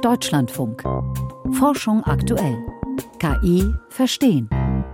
Deutschlandfunk. Forschung aktuell. KI verstehen.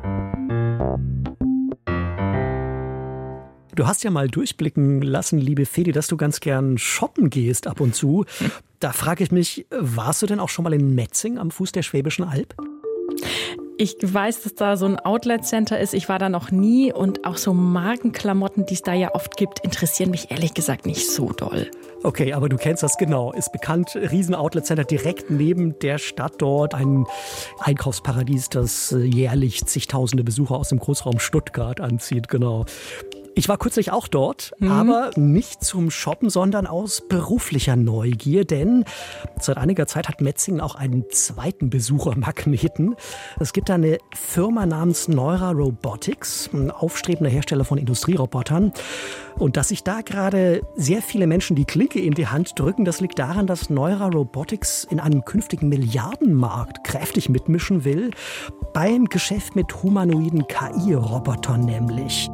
Du hast ja mal durchblicken lassen, liebe Fedi, dass du ganz gern shoppen gehst ab und zu. Da frage ich mich, warst du denn auch schon mal in Metzing am Fuß der Schwäbischen Alb? Ich weiß, dass da so ein Outlet-Center ist. Ich war da noch nie und auch so Markenklamotten, die es da ja oft gibt, interessieren mich ehrlich gesagt nicht so doll. Okay, aber du kennst das genau. Ist bekannt, Riesen-Outlet-Center direkt neben der Stadt dort. Ein Einkaufsparadies, das jährlich zigtausende Besucher aus dem Großraum Stuttgart anzieht, genau. Ich war kürzlich auch dort, aber nicht zum Shoppen, sondern aus beruflicher Neugier, denn seit einiger Zeit hat Metzingen auch einen zweiten Besuchermagneten. Es gibt da eine Firma namens Neura Robotics, ein aufstrebender Hersteller von Industrierobotern. Und dass sich da gerade sehr viele Menschen die Klinke in die Hand drücken, das liegt daran, dass Neura Robotics in einem künftigen Milliardenmarkt kräftig mitmischen will, beim Geschäft mit humanoiden KI-Robotern nämlich.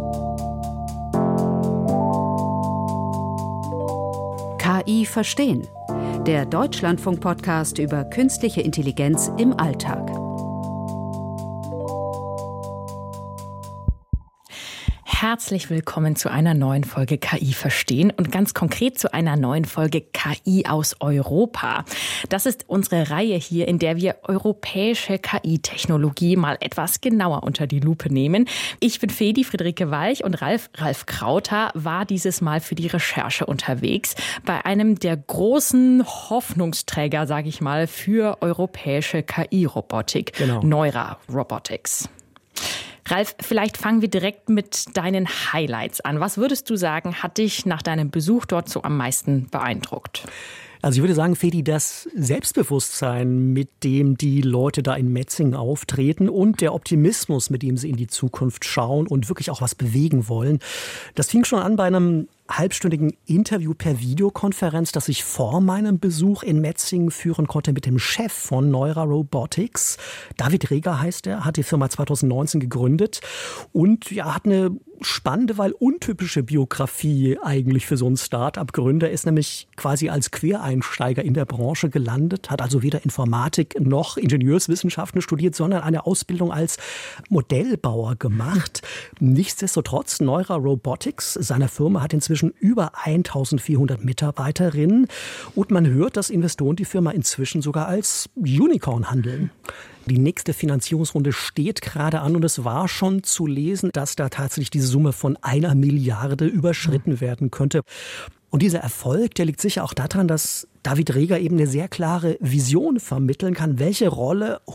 KI verstehen. Der Deutschlandfunk-Podcast über künstliche Intelligenz im Alltag. Herzlich willkommen zu einer neuen Folge KI verstehen und ganz konkret zu einer neuen Folge KI aus Europa. Das ist unsere Reihe hier, in der wir europäische KI-Technologie mal etwas genauer unter die Lupe nehmen. Ich bin Fedi, Friederike Walch, und Ralf Krauter war dieses Mal für die Recherche unterwegs bei einem der großen Hoffnungsträger, sage ich mal, für europäische KI-Robotik, genau. Neura Robotics. Ralf, vielleicht fangen wir direkt mit deinen Highlights an. Was würdest du sagen, hat dich nach deinem Besuch dort so am meisten beeindruckt? Also ich würde sagen, Fedi, das Selbstbewusstsein, mit dem die Leute da in Metzingen auftreten und der Optimismus, mit dem sie in die Zukunft schauen und wirklich auch was bewegen wollen, das fing schon an bei einem halbstündigen Interview per Videokonferenz, das ich vor meinem Besuch in Metzingen führen konnte mit dem Chef von Neura Robotics. David Reger heißt er, hat die Firma 2019 gegründet und ja, hat eine spannende, weil untypische Biografie eigentlich für so einen Start-up-Gründer. Er ist nämlich quasi als Quereinsteiger in der Branche gelandet, hat also weder Informatik noch Ingenieurswissenschaften studiert, sondern eine Ausbildung als Modellbauer gemacht. Nichtsdestotrotz, Neura Robotics, seine Firma, hat inzwischen über 1400 Mitarbeiterinnen und man hört, dass Investoren die Firma inzwischen sogar als Unicorn handeln. Die nächste Finanzierungsrunde steht gerade an und es war schon zu lesen, dass da tatsächlich diese Summe von 1 Milliarde überschritten werden könnte. Und dieser Erfolg, der liegt sicher auch daran, dass David Reger eben eine sehr klare Vision vermitteln kann, welche Rolle